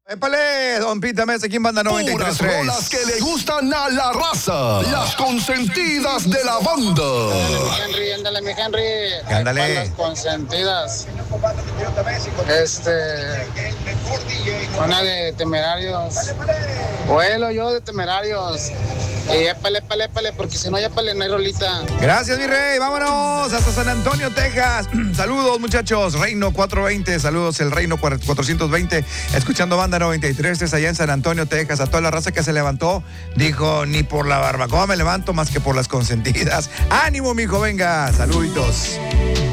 Épale, don Pita Mesa, aquí en Banda 93.3. Puras rolas que le gustan a la raza, las consentidas de la banda. Ándale, mi Henry. Ándale. Para las consentidas. Una de Temerarios. Vuelo yo de Temerarios. Y épale, porque si no, épale, no hay rolita. Gracias, mi rey. Vámonos hasta San Antonio, Texas. Saludos, muchachos. Reino 420. Saludos, el Reino 420. Escuchando Banda 93 allá en San Antonio, Texas. A toda la raza que se levantó, dijo, ni por la barbacoa me levanto más que por las consentidas. Ánimo, mijo, venga. Saluditos.